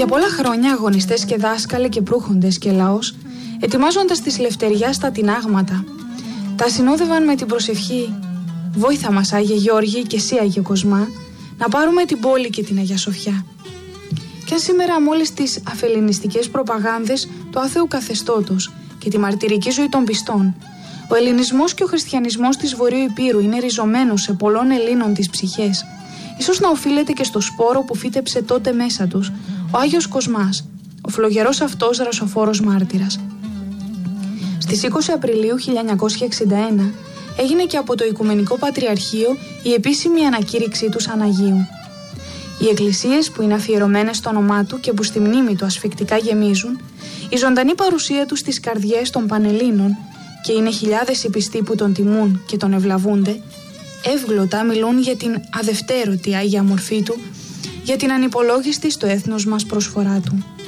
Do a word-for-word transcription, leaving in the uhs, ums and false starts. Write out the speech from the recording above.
Για πολλά χρόνια αγωνιστές και δάσκαλοι και προύχοντες και λαός, ετοιμάζοντας τις λευτεριάς στα τινάγματα, τα συνόδευαν με την προσευχή «Βόηθα μας, Άγιε Γιώργη, και εσύ, Άγιε Κοσμά, να πάρουμε την πόλη και την Αγία Σοφιά». Και αν σήμερα με όλες τις αφελληνιστικές προπαγάνδες του άθεου καθεστώτος και τη μαρτυρική ζωή των πιστών, ο ελληνισμός και ο χριστιανισμός της Βορείου Υπήρου είναι ριζωμένος σε πολλών Ελλήνων τις ψυχές, ίσως να οφείλεται και στο σπόρο που φύτεψε τότε μέσα τους ο Άγιος Κοσμάς, ο φλογερός αυτός ρασοφόρος μάρτυρας. Στις είκοσι Απριλίου χίλια εννιακόσια εξήντα ένα έγινε και από το Οικουμενικό Πατριαρχείο η επίσημη ανακήρυξή του σαν Αγίου. Οι εκκλησίες που είναι αφιερωμένες στο όνομά του και που στη μνήμη του ασφυκτικά γεμίζουν, η ζωντανή παρουσία του στις καρδιές των Πανελλήνων, και είναι χιλιάδες οι πιστοί που τον τιμούν και τον ευλαβούνται, εύγλωτα μιλούν για την αδευτέρωτη Άγια μορφή του, για την ανυπολόγιστη στο έθνος μας προσφορά του.